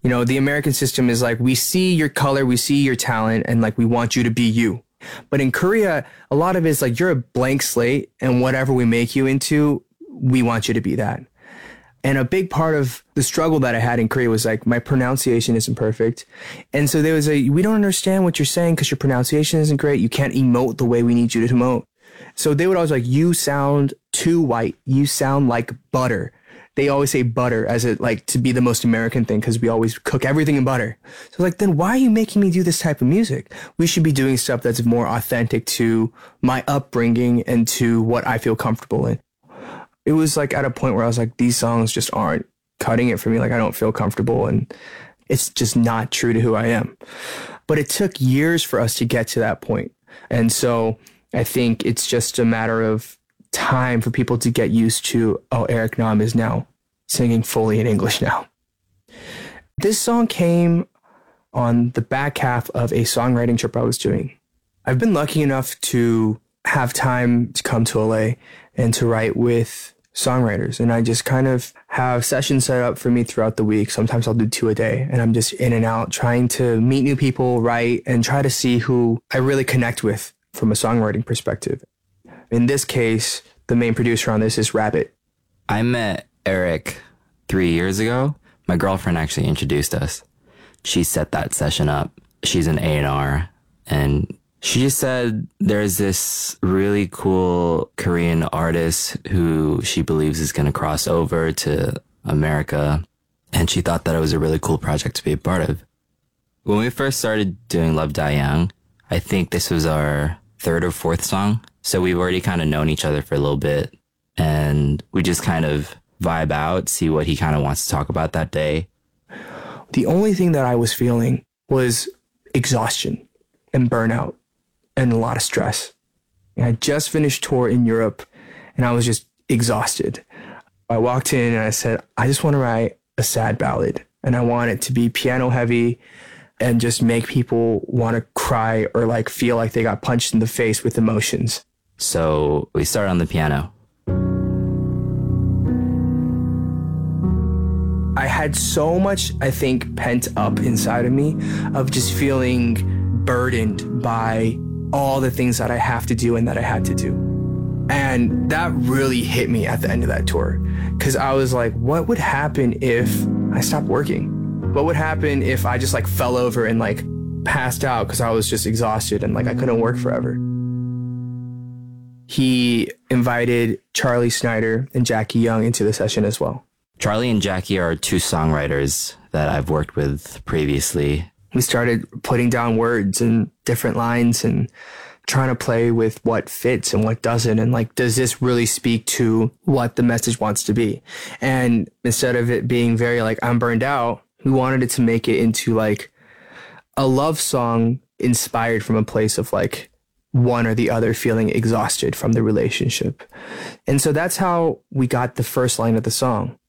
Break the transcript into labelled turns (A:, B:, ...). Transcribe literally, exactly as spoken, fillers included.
A: You know, the American system is like, we see your color, we see your talent, and like, we want you to be you. But in Korea, a lot of it is like, you're a blank slate, and whatever we make you into, we want you to be that. And a big part of the struggle that I had in Korea was like, my pronunciation isn't perfect. And so there was a, we don't understand what you're saying because your pronunciation isn't great. You can't emote the way we need you to emote. So they would always like, you sound too white. You sound like butter. They always say butter as it like to be the most American thing because we always cook everything in butter. So like, then why are you making me do this type of music? We should be doing stuff that's more authentic to my upbringing and to what I feel comfortable in. It was like at a point where I was like, these songs just aren't cutting it for me. Like, I don't feel comfortable and it's just not true to who I am. But it took years for us to get to that point. And so I think it's just a matter of time for people to get used to, oh, Eric Nam is now singing fully in English now. This song came on the back half of a songwriting trip I was doing. I've been lucky enough to have time to come to L A and to write with songwriters. And I just kind of have sessions set up for me throughout the week. Sometimes I'll do two a day and I'm just in and out trying to meet new people, write, and try to see who I really connect with from a songwriting perspective. In this case, the main producer on this is Rabbit.
B: I met Eric three years ago. My girlfriend actually introduced us. She set that session up. She's an A and R, and she just said there's this really cool Korean artist who she believes is going to cross over to America, and she thought that it was a really cool project to be a part of. When we first started doing Love Die Young, I think this was our third or fourth song. So we've already kind of known each other for a little bit, and we just kind of vibe out, see what he kind of wants to talk about that day.
A: The only thing that I was feeling was exhaustion and burnout and a lot of stress. And I just finished tour in Europe and I was just exhausted. I walked in and I said, I just want to write a sad ballad and I want it to be piano heavy and just make people want to cry or like feel like they got punched in the face with emotions.
B: So we started on the piano.
A: I had so much, I think, pent up inside of me of just feeling burdened by all the things that I have to do and that I had to do. And that really hit me at the end of that tour. Because I was like, what would happen if I stopped working? What would happen if I just like fell over and like passed out because I was just exhausted and like I couldn't work forever? He invited Charlie Snyder and Jackie Young into the session as well.
B: Charlie and Jackie are two songwriters that I've worked with previously.
A: We started putting down words and different lines and trying to play with what fits and what doesn't. And like, does this really speak to what the message wants to be? And instead of it being very like, I'm burned out, we wanted it to make it into like a love song inspired from a place of like one or the other feeling exhausted from the relationship. And so that's how we got the first line of the song.